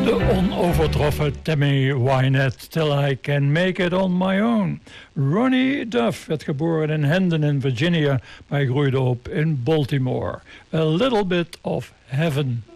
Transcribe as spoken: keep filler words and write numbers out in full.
Onovertroffen Tammy Wynette, Till I Can Make It On My Own. Ronnie Duff werd geboren in Hendon in Virginia, maar hij groeide op in Baltimore. A Little Bit of Heaven.